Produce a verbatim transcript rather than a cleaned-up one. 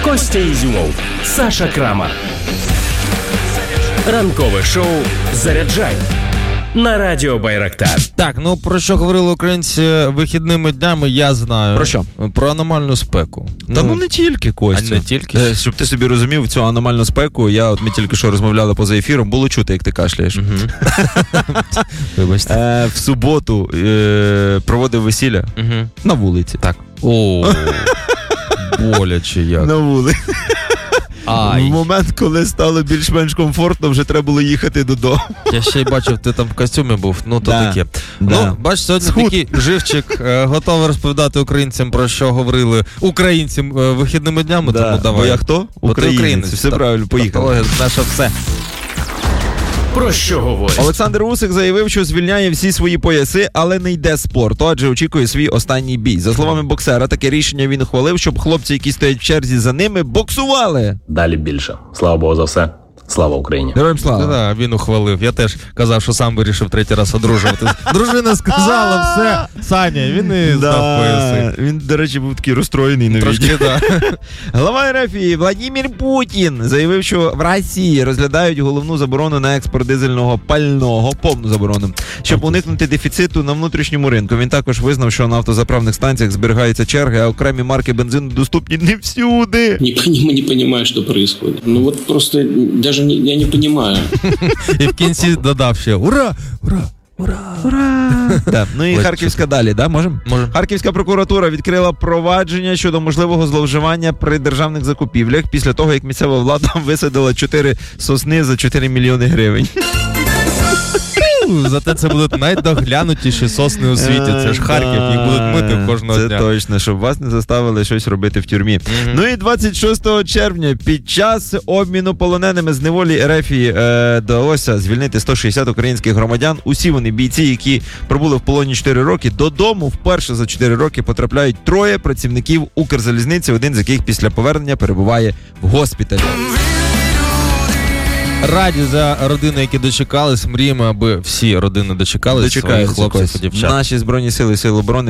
Костя Ізюмов, Саша Крамар. Ранкове шоу «Заряджай» на радіо Байрактар. Так, ну про що говорили українці вихідними днями, я знаю. Про що? Про аномальну спеку. Та ну, ну не тільки, Костя. А не тільки? Е, щоб ти собі розумів цю аномальну спеку, я от ми тільки що розмовляли поза ефіром, було чути, як ти кашляєш. Вибачте. Е, в суботу е, проводив весілля на вулиці. Так. О, боляче як. На вулиці. Ай. В момент, коли стало більш-менш комфортно, вже треба було їхати додому. Я ще й бачив, ти там в костюмі був, ну то Да. таке. Да. Ну, бач, сьогодні Схуд. такий живчик, е, готовий розповідати українцям, про що говорили українцям е, вихідними днями, Да. тому давай. Бо я хто? Бо ти Українець. Все Так. правильно, поїхали. Тавтологія наша все. Про що говорять? Олександр Усик заявив, що звільняє всі свої пояси, але не йде з спорту, адже очікує свій останній бій. За словами боксера, таке рішення він ухвалив, щоб хлопці, які стоять в черзі за ними, боксували. Далі більше. Слава Богу за все. Слава Україні. Героям слава. Да, він ухвалив. Я теж казав, що сам вирішив третій раз одружуватись. Дружина сказала все. Саня, він і здав пояси. Він, до речі, був такий розстроєний на Трошки, відео. так. Глава РФ Владимир Путін заявив, що в Росії розглядають головну заборону на експорт дизельного пального, повну заборону, щоб уникнути дефіциту на внутрішньому ринку. Він також визнав, що на автозаправних станціях зберігаються черги, а окремі марки бензину доступні не всюди. Не, пони- не понимаю, что происходит. Ну вот просто даже не, я не понимаю. І в кінці додав ще ура, ура. Так, ну і Ось Харківська далі, да, можемо? Можем. Харківська прокуратура відкрила провадження щодо можливого зловживання при державних закупівлях після того, як місцева влада висадила чотири сосни за чотири мільйони гривень. Зате це будуть найдоглянутіші сосни у світі. Це ж Харків, їх будуть мити кожного Це дня. точно, щоб вас не заставили щось робити в тюрмі. Мгм. Ну і двадцять шостого червня під час обміну полоненими з неволі РФ е, вдалося звільнити сто шістдесят українських громадян. Усі вони бійці, які пробули в полоні чотири роки. Додому вперше за чотири роки потрапляють троє працівників Укрзалізниці, один з яких після повернення перебуває в госпіталі. Раді за родини, які дочекались. Мріємо, аби всі родини дочекались своїх Дочекаються, хлопців Кось. і дівчат. Наші Збройні сили, сили оборони